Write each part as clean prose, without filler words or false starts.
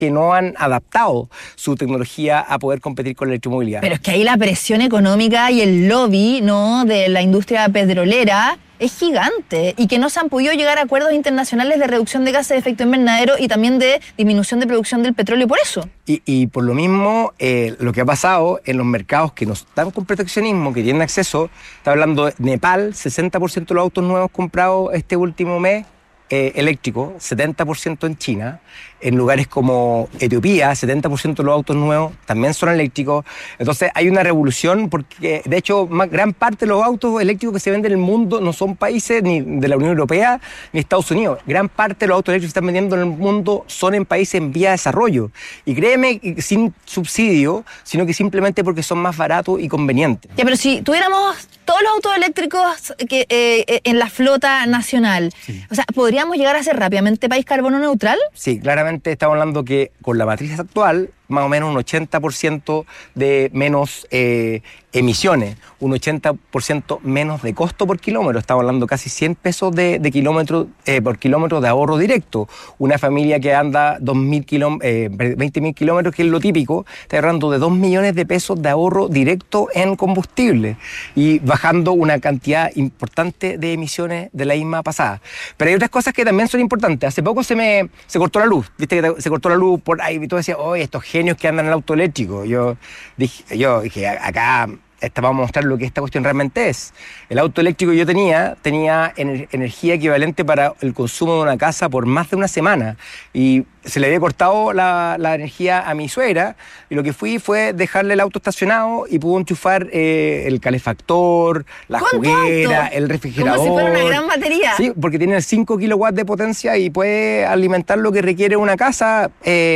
que no han adaptado su tecnología a poder competir con la electromovilidad. Pero es que ahí la presión económica y el lobby, ¿no?, de la industria petrolera es gigante y que no se han podido llegar a acuerdos internacionales de reducción de gases de efecto invernadero y también de disminución de producción del petróleo por eso. Y por lo mismo, lo que ha pasado en los mercados que no están con proteccionismo, que tienen acceso, está hablando de Nepal, 60% de los autos nuevos comprados este último mes, eléctrico, 70% en China, en lugares como Etiopía, 70% de los autos nuevos también son eléctricos. Entonces hay una revolución porque, de hecho, gran parte de los autos eléctricos que se venden en el mundo no son países ni de la Unión Europea ni Estados Unidos. Gran parte de los autos eléctricos que se están vendiendo en el mundo son en países en vía de desarrollo. Y créeme, sin subsidio, sino que simplemente porque son más baratos y convenientes. Ya, pero si tuviéramos todos los autos eléctricos en la flota nacional, sí, o sea, ¿podríamos llegar a ser rápidamente país carbono neutral? Sí, claramente estamos hablando que con la matriz actual, más o menos un 80% de menos emisiones, un 80% menos de costo por kilómetro. Estamos hablando casi 100 pesos de kilómetro por kilómetro de ahorro directo. Una familia que anda 20.000 kilómetros, que es lo típico, está ahorrando de 2 millones de pesos de ahorro directo en combustible y bajando una cantidad importante de emisiones de la misma pasada. Pero hay otras cosas que también son importantes. Hace poco se cortó la luz, viste que se cortó la luz por ahí y tú decías, oye, estos genios que andan en el auto eléctrico. Yo dije, acá vamos a mostrar lo que esta cuestión realmente es. El auto eléctrico que yo tenía energía equivalente para el consumo de una casa por más de una semana. Y se le había cortado la energía a mi suegra, y lo que fue dejarle el auto estacionado y pudo enchufar el calefactor, la juguera, el refrigerador. Como si fuera una gran batería. Sí, porque tiene 5 kilowatts de potencia y puede alimentar lo que requiere una casa.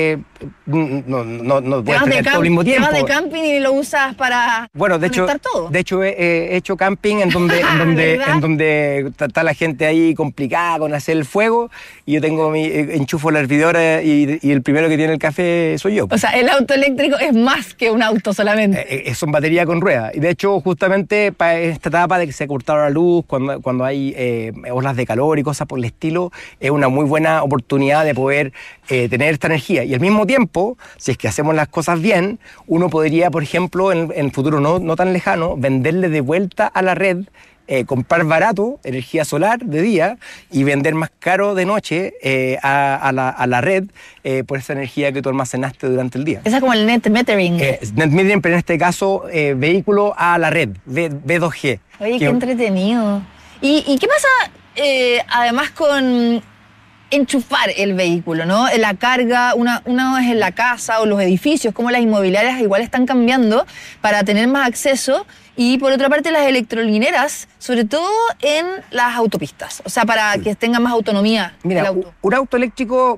No puedes tener todo al mismo tiempo. Te vas de camping y lo usas para conectar todo. De hecho, he hecho camping en donde está la gente ahí complicada con hacer el fuego, y yo enchufo la hervidora y el primero que tiene el café soy yo. O sea, el auto eléctrico es más que un auto solamente. Son baterías con ruedas. Y de hecho, justamente para esta etapa de que se cortara la luz, cuando hay olas de calor y cosas por el estilo, es una muy buena oportunidad de poder tener esta energía. Y al mismo tiempo, si es que hacemos las cosas bien, uno podría, por ejemplo, en el futuro no tan lejano, venderle de vuelta a la red, comprar barato energía solar de día y vender más caro de noche a la red por esa energía que tú almacenaste durante el día. Esa es como el net metering. Net metering, pero en este caso vehículo a la red, V2G. Oye, qué entretenido. ¿Y qué pasa además con enchufar el vehículo, ¿no? La carga, una es en la casa o los edificios, como las inmobiliarias igual están cambiando para tener más acceso, y por otra parte las electrolineras, sobre todo en las autopistas, o sea, para que tenga más autonomía. Mira, el auto. Un auto eléctrico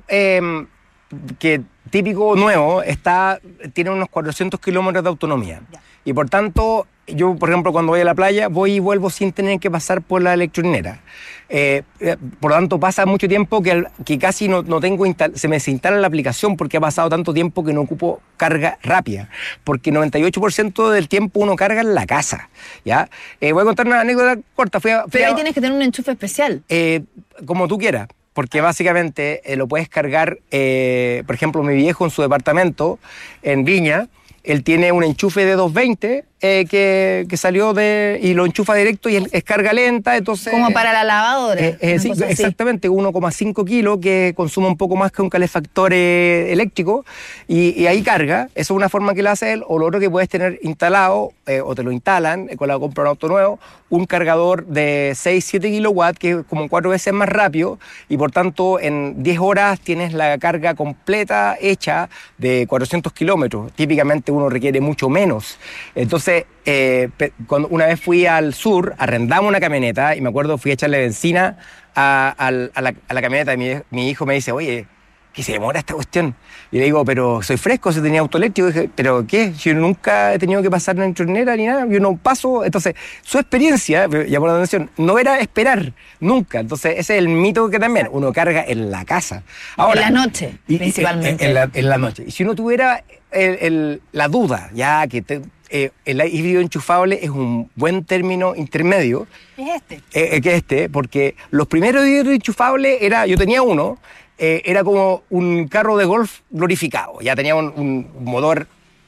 que típico nuevo tiene unos 400 kilómetros de autonomía. Ya. Y por tanto, yo, por ejemplo, cuando voy a la playa, voy y vuelvo sin tener que pasar por la electrolinera. Por lo tanto, pasa mucho tiempo que casi no tengo se me desinstala la aplicación, porque ha pasado tanto tiempo que no ocupo carga rápida. Porque 98% del tiempo uno carga en la casa, ¿ya? Voy a contar una anécdota corta. Pero ahí tienes que tener un enchufe especial. Como tú quieras. Porque básicamente lo puedes cargar, por ejemplo, mi viejo en su departamento en Viña, él tiene un enchufe de 220 que salió y lo enchufa directo y es carga lenta, entonces... Como para la lavadora. Sí, exactamente, 1,5 kilos que consume un poco más que un calefactor eléctrico, y ahí carga. Eso es una forma que lo hace él. O lo otro que puedes tener instalado, o te lo instalan con la compra de un auto nuevo, un cargador de 6-7 kilowatts que es como 4 veces más rápido, y por tanto en 10 horas tienes la carga completa hecha de 400 kilómetros. Típicamente uno requiere mucho menos. Entonces, cuando una vez fui al sur, arrendamos una camioneta, y me acuerdo, fui a echarle benzina a la camioneta, y mi hijo me dice, oye, ¿qué se demora esta cuestión? Y le digo, pero soy fresco, si tenía auto eléctrico. Y dije, ¿pero qué? Yo nunca he tenido que pasar una electrolinera ni nada, yo no paso. Entonces, su experiencia, llamó la atención, no era esperar nunca. Entonces, ese es el mito que también uno carga en la casa. Ahora, en la noche, principalmente. En la noche. Y si uno tuviera la duda, ya que el híbrido enchufable es un buen término intermedio. Es porque los primeros híbridos enchufables yo tenía uno, era como un carro de golf glorificado. Ya tenía un motor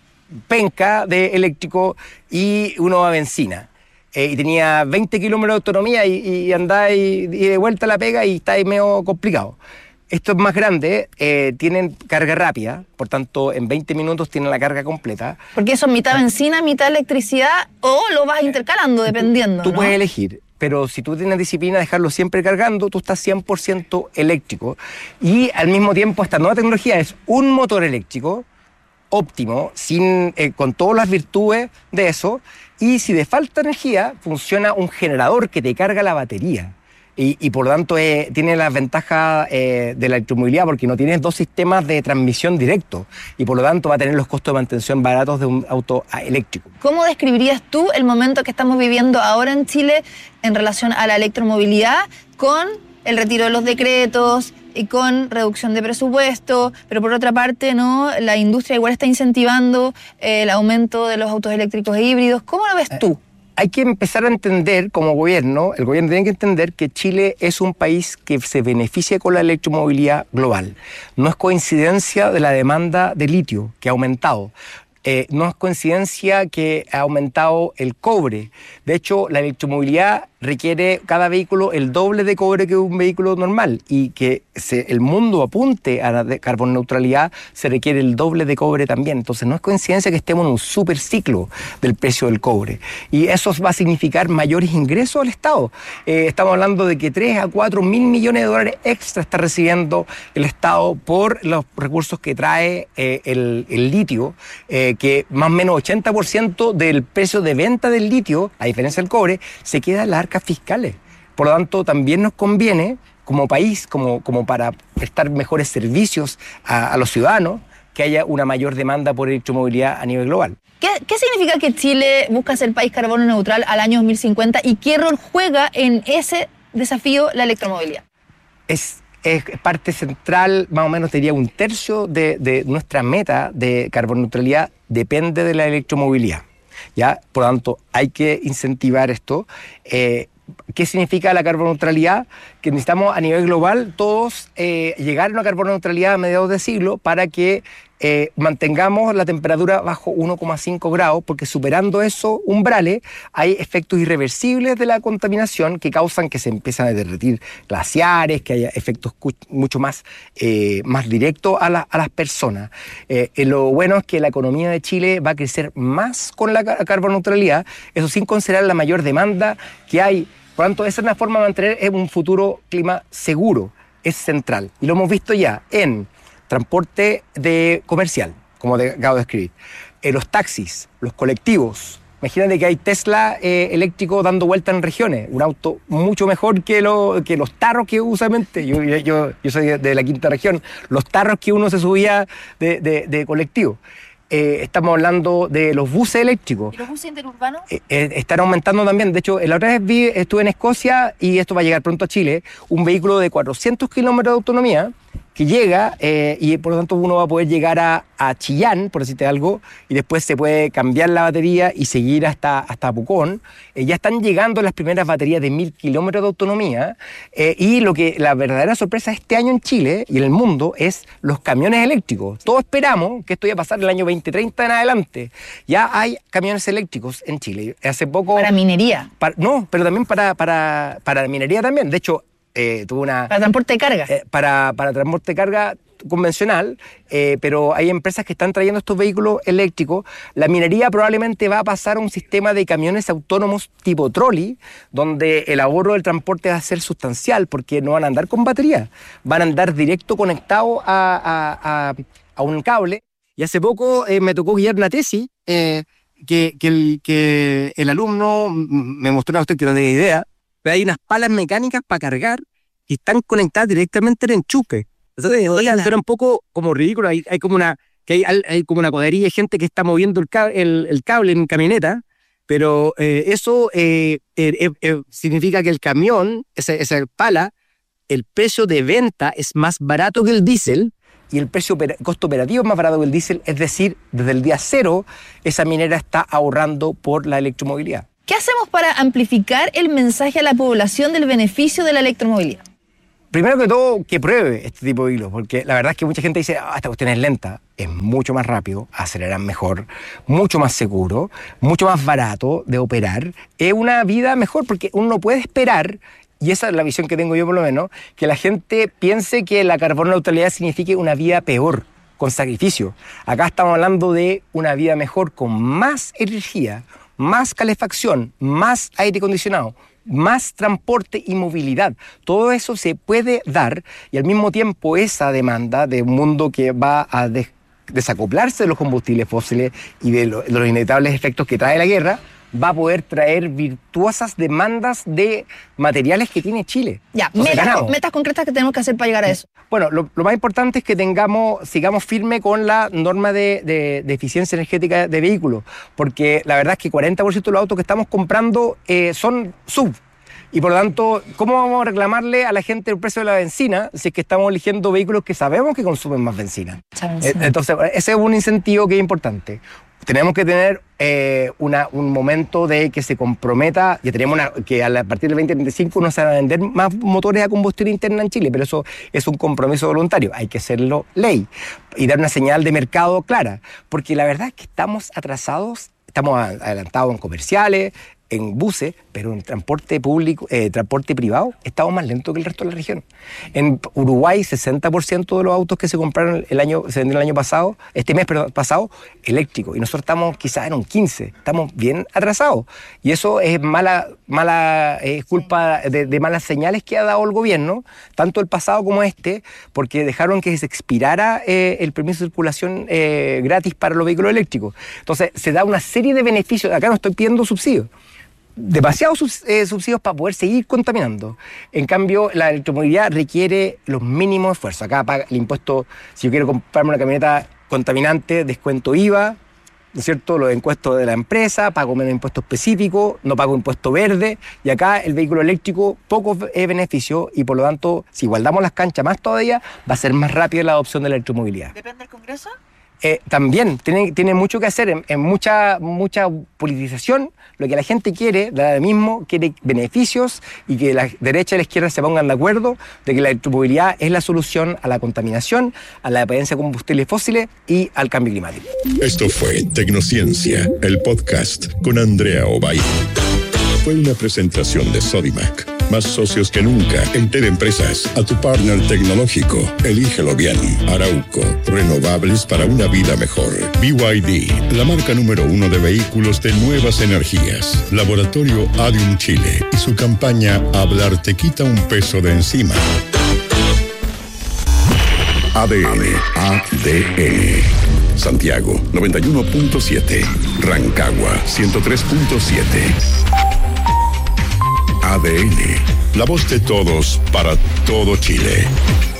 penca de eléctrico y uno a benzina. Y tenía 20 kilómetros de autonomía y andaba y de vuelta a la pega y está ahí medio complicado. Estos más grandes tienen carga rápida, por tanto en 20 minutos tienen la carga completa. Porque eso es mitad benzina, mitad electricidad, o lo vas intercalando dependiendo, Tú ¿no? puedes elegir, pero si tú tienes disciplina de dejarlo siempre cargando, tú estás 100% eléctrico. Y al mismo tiempo esta nueva tecnología es un motor eléctrico óptimo, con todas las virtudes de eso, y si te falta energía, funciona un generador que te carga la batería. Y por lo tanto tiene las ventajas de la electromovilidad porque no tienes dos sistemas de transmisión directo y por lo tanto va a tener los costos de mantención baratos de un auto eléctrico. ¿Cómo describirías tú el momento que estamos viviendo ahora en Chile en relación a la electromovilidad con el retiro de los decretos y con reducción de presupuesto, pero por otra parte, ¿no? La industria igual está incentivando el aumento de los autos eléctricos e híbridos? ¿Cómo lo ves tú? Hay que empezar a entender como gobierno, el gobierno tiene que entender que Chile es un país que se beneficia con la electromovilidad global. No es coincidencia de la demanda de litio que ha aumentado. No es coincidencia que ha aumentado el cobre. De hecho, la electromovilidad requiere cada vehículo el doble de cobre que un vehículo normal y que el mundo apunte a la carbono neutralidad se requiere el doble de cobre también. Entonces no es coincidencia que estemos en un super ciclo del precio del cobre y eso va a significar mayores ingresos al Estado. Estamos hablando de que 3 a 4 mil millones de dólares extra está recibiendo el Estado por los recursos que trae el litio, que más o menos 80% del precio de venta del litio, a diferencia del cobre, se queda en las arcas fiscales. Por lo tanto, también nos conviene como país, como para prestar mejores servicios a los ciudadanos, que haya una mayor demanda por electromovilidad a nivel global. ¿Qué significa que Chile busca ser país carbono neutral al año 2050 y qué rol juega en ese desafío la electromovilidad? Es parte central, más o menos diría un tercio de nuestra meta de carbono neutralidad depende de la electromovilidad. ¿Ya? Por lo tanto, hay que incentivar esto. ¿Qué significa la carbono neutralidad? Que necesitamos a nivel global todos llegar a una carbono neutralidad a mediados de siglo para que mantengamos la temperatura bajo 1,5 grados, porque superando esos umbrales hay efectos irreversibles de la contaminación que causan que se empiezan a derretir glaciares, que haya efectos mucho más directos a las personas. Lo bueno es que la economía de Chile va a crecer más con la carbono neutralidad, eso sin considerar la mayor demanda que hay. Por lo tanto, esa es una forma de mantener un futuro clima seguro, es central. Y lo hemos visto ya en transporte comercial, como te acabo de escribir, los taxis, los colectivos. Imagínate que hay Tesla eléctrico dando vueltas en regiones, un auto mucho mejor que los tarros que usualmente, yo soy de la quinta región, los tarros que uno se subía de colectivo. Estamos hablando de los buses eléctricos. ¿Y los buses interurbanos? Están aumentando también. De hecho, la otra vez estuve en Escocia y esto va a llegar pronto a Chile, un vehículo de 400 kilómetros de autonomía que llega y por lo tanto uno va a poder llegar a Chillán, por decirte algo, y después se puede cambiar la batería y seguir hasta Pucón. Ya están llegando las primeras baterías de 1000 kilómetros de autonomía y la verdadera sorpresa este año en Chile y en el mundo es los camiones eléctricos. Todos esperamos que esto vaya a pasar el año 2030 en adelante. Ya hay camiones eléctricos en Chile. Hace poco... ¿Para minería? No, pero también para minería también. De hecho, ¿Para transporte de carga? Para transporte de carga convencional, pero hay empresas que están trayendo estos vehículos eléctricos. La minería probablemente va a pasar a un sistema de camiones autónomos tipo trolley, donde el ahorro del transporte va a ser sustancial, porque no van a andar con batería, van a andar directo conectados a un cable. Y hace poco me tocó guiar una tesis que el alumno me mostró a usted que no tenía idea, pero hay unas palas mecánicas para cargar que están conectadas directamente al enchufe. Entonces, suena un poco como ridículo. Hay como una cuadrilla de gente que está moviendo el cable en camioneta, pero eso significa que el camión, esa pala, el precio de venta es más barato que el diésel y el costo operativo es más barato que el diésel. Es decir, desde el día cero, esa minera está ahorrando por la electromovilidad. ¿Qué hacemos para amplificar el mensaje a la población del beneficio de la electromovilidad? primero que todo, que pruebe este tipo de vehículos, porque la verdad es que mucha gente dice, esta cuestión es lenta. Es mucho más rápido, aceleran mejor, mucho más seguro, mucho más barato de operar. Es una vida mejor, porque uno no puede esperar, y esa es la visión que tengo yo por lo menos, que la gente piense que la carbono neutralidad signifique una vida peor, con sacrificio. Acá estamos hablando de una vida mejor con más energía, más calefacción, más aire acondicionado, más transporte y movilidad. Todo eso se puede dar, y al mismo tiempo esa demanda de un mundo que va a desacoplarse de los combustibles fósiles y de los inevitables efectos que trae la guerra, va a poder traer virtuosas demandas de materiales que tiene Chile. Ya, metas concretas que tenemos que hacer para llegar a eso. Bueno, lo más importante es que sigamos firme con la norma de eficiencia energética de vehículos, porque la verdad es que 40% de los autos que estamos comprando son SUV. Y por lo tanto, ¿cómo vamos a reclamarle a la gente el precio de la benzina si es que estamos eligiendo vehículos que sabemos que consumen más benzina? Entonces, ese es un incentivo que es importante. Tenemos que tener un momento de que se comprometa, ya tenemos que a partir del 2035 no se van a vender más motores a combustión interna en Chile, pero eso es un compromiso voluntario, hay que hacerlo ley y dar una señal de mercado clara, porque la verdad es que estamos atrasados, estamos adelantados en comerciales, en buses, pero en transporte público, transporte privado, estamos más lentos que el resto de la región. En Uruguay, 60% de los autos que se compraron se vendieron el año pasado, pasado, eléctricos. Y nosotros estamos quizás en un 15%, estamos bien atrasados. Y eso es culpa de malas señales que ha dado el gobierno, tanto el pasado como este, porque dejaron que se expirara el permiso de circulación gratis para los vehículos eléctricos. Entonces, se da una serie de beneficios. Acá no estoy pidiendo subsidios. Demasiados subsidios para poder seguir contaminando. En cambio, la electromovilidad requiere los mínimos esfuerzos. Acá paga el impuesto, si yo quiero comprarme una camioneta contaminante, descuento IVA, ¿no es cierto? Los impuestos de la empresa, pago menos impuesto específico, no pago impuesto verde, y acá el vehículo eléctrico poco beneficio, y por lo tanto, si igualdamos las canchas más todavía, va a ser más rápida la adopción de la electromovilidad. ¿Depende del Congreso? También tiene mucho que hacer en mucha politización. Lo que la gente quiere, de ahora mismo, quiere beneficios y que la derecha y la izquierda se pongan de acuerdo de que la electromovilidad es la solución a la contaminación, a la dependencia de combustibles fósiles y al cambio climático. Esto fue Tecnociencia, el podcast con Andrea Ovalle. Fue una presentación de Sodimac. Más socios que nunca en TED Empresas. A tu partner tecnológico. Elígelo bien. Arauco. Renovables para una vida mejor. BYD. La marca número 1 de vehículos de nuevas energías. Laboratorio Adium Chile. Y su campaña Hablar te quita un peso de encima. ADN. Santiago 91.7. Rancagua 103.7. ADN, la voz de todos para todo Chile.